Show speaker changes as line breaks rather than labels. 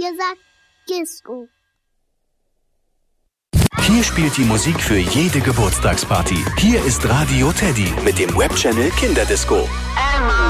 Ihr sagt Disco.
Hier spielt die Musik für jede Geburtstagsparty. Hier ist Radio Teddy mit dem Webchannel Kinderdisco.